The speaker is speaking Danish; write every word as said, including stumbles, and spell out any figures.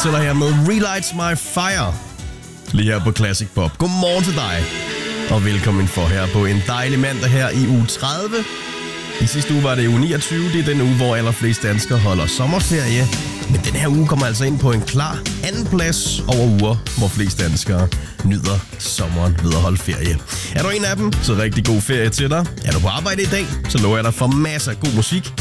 til dig her med Relights My Fire. Lige her på Classic Pop. Godmorgen til dig, og velkommen for her på en dejlig mandag her i uge tredive. I sidste uge var det uge niogtyve. Det er den uge, hvor allerflest danskere holder sommerferie. Men den her uge kommer altså ind på en klar anden plads over uger, hvor flest danskere nyder sommeren ved at holde ferie. Er du en af dem, så rigtig god ferie til dig. Er du på arbejde i dag, så lover jeg dig for masser af god musik